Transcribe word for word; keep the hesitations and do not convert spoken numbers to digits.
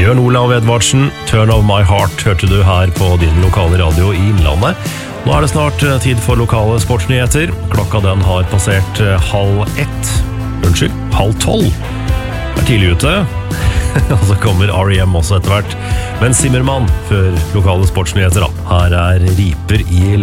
Bjørn Olav Edvardsen, Turn of my heart, hørte du her på din lokale radio i Innlandet. Nå er det snart tid for lokale sportsnyheter. Klokka den har passert halv ett. Unnskyld, halv tolv. Det er tidlig ute. Og så kommer R E M også etter hvert. Men Zimmermann før lokale sportsnyheter da. Her er Riper i